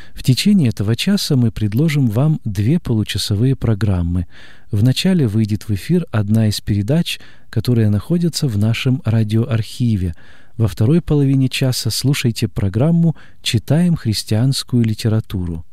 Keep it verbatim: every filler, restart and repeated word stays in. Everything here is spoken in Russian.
В течение этого часа мы предложим вам две получасовые программы. Вначале выйдет в эфир одна из передач, которые находятся в нашем радиоархиве. Во второй половине часа слушайте программу «Читаем христианскую литературу».